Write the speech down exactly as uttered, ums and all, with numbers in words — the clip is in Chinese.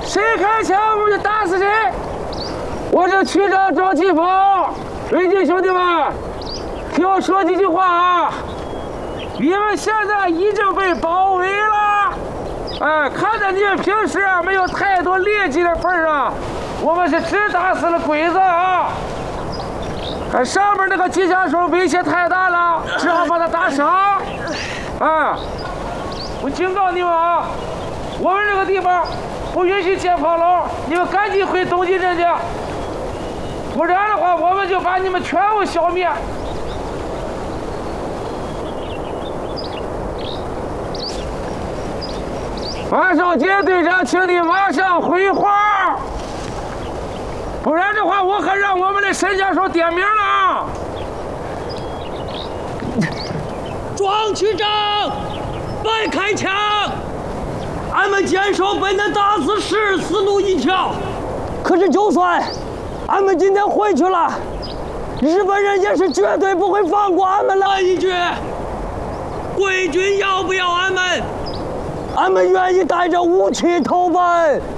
谁开枪我就打死谁。我是区长赵启峰，瑞金兄弟们，听我说几句话啊！你们现在已经被包围了，哎，看在你们平时啊没有太多劣迹的份上，我们是只打死了鬼子啊！看上面那个机枪手威胁太大了，只好把他打伤。啊！我警告你们啊，我们这个地方不允许建炮楼，你们赶紧回东进镇去，不然的话，我们就把你们全部消灭。马少杰队长，请你马上回话，不然的话，我可让我们的沈教授点名了。 庄区长，别开枪！俺们坚守被恁打死十死路一条。可是就算俺们今天回去了，日本人也是绝对不会放过俺们了。一句，贵军要不要俺们？俺们愿意带着武器投奔。